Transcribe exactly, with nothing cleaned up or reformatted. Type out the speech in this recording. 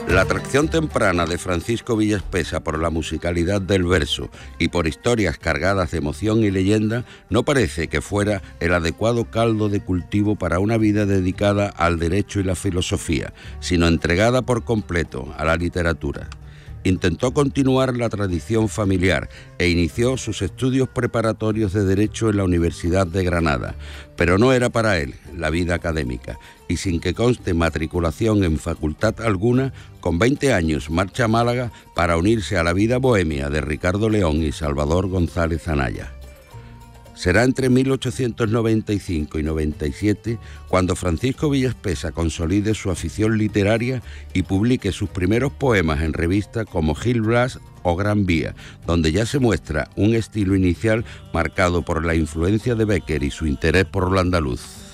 La atracción temprana de Francisco Villaspesa por la musicalidad del verso y por historias cargadas de emoción y leyenda no parece que fuera el adecuado caldo de cultivo para una vida dedicada al derecho y la filosofía, sino entregada por completo a la literatura. Intentó continuar la tradición familiar e inició sus estudios preparatorios de Derecho en la Universidad de Granada, pero no era para él la vida académica, y sin que conste matriculación en facultad alguna, con veinte años marcha a Málaga para unirse a la vida bohemia de Ricardo León y Salvador González Anaya. Será entre mil ochocientos noventa y cinco y noventa y siete cuando Francisco Villaspesa consolide su afición literaria y publique sus primeros poemas en revistas como Gil Blas o Gran Vía, donde ya se muestra un estilo inicial marcado por la influencia de Bécquer y su interés por lo andaluz.